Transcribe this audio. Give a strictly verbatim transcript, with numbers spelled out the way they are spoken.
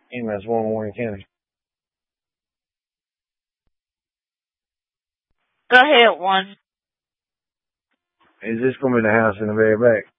E M S one Warren County. Go ahead, one. Is this going to be the house in the very back?